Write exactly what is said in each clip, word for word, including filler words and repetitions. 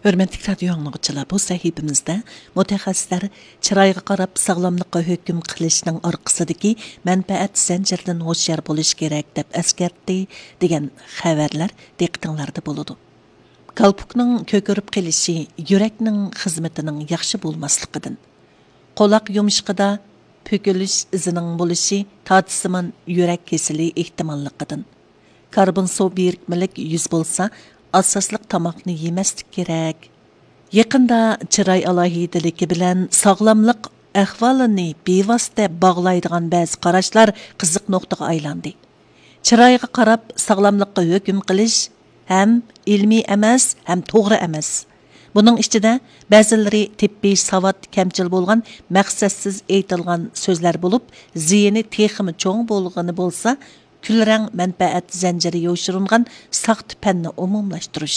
Hörmətli radio anlıqçılar, bu sahibimizdə mütəxəssislər çırayğa qarab sağlamlıqqa hökm qilishning orqasidagi mənfəət zənciridən hoşyar bo'lish kerak deb əskərtdi degan xəbərlər diqqətingizdə bo'ladi. Qalpukning ko'kirib qelishi yurakning xizmatining yaxshi bo'lmasligidan, qo'loq yumishqida pökülüş izining bo'lishi tatisiman yurak kesili ehtimolligidan, karbon suv birikmalik yuz bo'lsa asosliq tomoqni yemaslik kerak. Yaqinda chiroy alohidaligi bilan sog'lomlik ahvolini bevosita bog'laydigan ba'zi qarashlar qiziq nuqtaga aylandi. Chiroyga qarab sog'lomlikqa hukm qilish ham ilmiy emas, ham to'g'ri emas. Buning ichida ba'zilari tibbiy savod kamchil bo'lgan, maqsadsiz aytilgan so'zlar bo'lib, ziyini texmi cho'ng bo'lgani bo'lsa, külrang manfaat zanjiri yo'shirilgan saxt fanni umumlashtirish.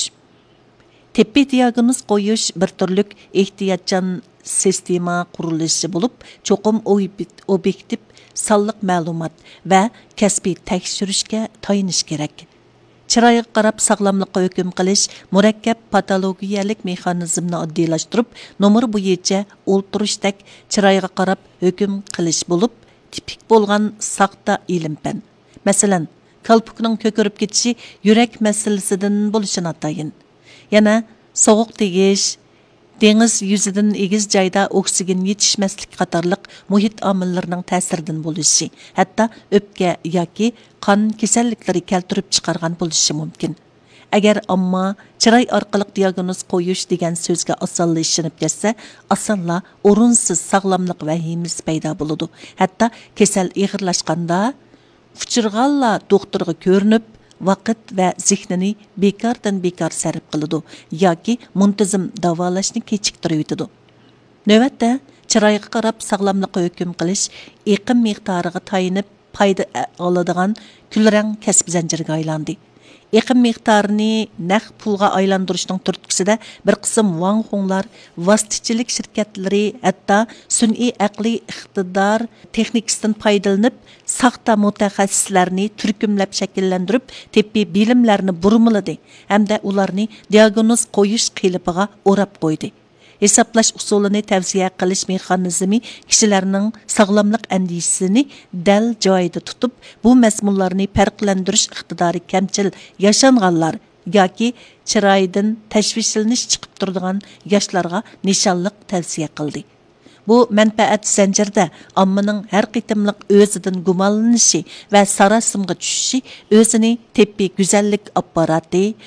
Tibbiy diagnoz qo'yish bir turlik ehtiyotchan sistema qurilishi bo'lib, cho'qim obyektiv sonliq ma'lumot va kasbiy tekshirishga tayinish kerak. Chiroyga qarab sog'lomlikqa hukm qilish murakkab patologiyalik mexanizmni oddiylashtirib, nomer bo'yicha o'ltirishdek chiroyga qarab hukm qilish bo'lib, tipik bo'lgan saxta ilm fan. Masalan, qalpukning ko'kirib ketishi yurak masalasidan bo'lishini atayin. Yana sovuq tegish, dengiz yuzidan egiz joyda oksigen yetishmaslik qatorliq muhit omillarining ta'siridan bo'lishi, hatto o'pka yoki qon kasalliklari keltirib chiqargan bo'lishi mumkin. Agar ammo chiroy orqali diagnoz qo'yish degan so'zga osonla ishonib ketsa, osonla o'rinsiz sog'lomlik vahimasi paydo bo'ladi. Hatto kasal ig'irlashganda Uçurğalla doktorga ko'rinib, vaqt va zehnini bekardan bekar sarf qiladi yoki muntazam davolashni kechiktirib o'tadi. Navbatda chiroyga qarab sog'lomlikqa hukm qilish eqim miqdoriga tayinib foyda oladigan kulrang kasb zanjiriga aylandi. Eqim miqdorini naq pulga aylantirishning turtkisida bir qism vanxonlar, vositachilik shirkatlari, hatto sun'iy aqliy iqtidor texnikasidan foydalanib, saxta mutaxassislarni turkumlab shakllantirib, tibbiy bilimlarni burmiladi hamda ularni diagnoz qo'yish qilipiga o'rab qo'ydi. Hesaplash usulini tavsiya qilish mexanizmi kishilarning sog'lomlik andishisini dal joyida tutib, bu mazmunlarni farqlantirish iqtidori kamchil yashanganlar yoki chiroydan tashvishlanish chiqib turadigan yoshlarga nishonliq tavsiya qildi. Bu manfaat zanjirida ommaning har qitimliq o'zidan gumonlanishi va sarosimga tushishi o'zini tibbiy go'zallik apparati